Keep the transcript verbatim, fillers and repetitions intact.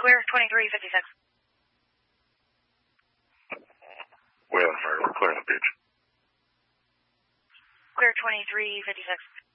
Clear twenty-three fifty-six. Whalen, we're clearing the beach. Clear twenty-three fifty-six.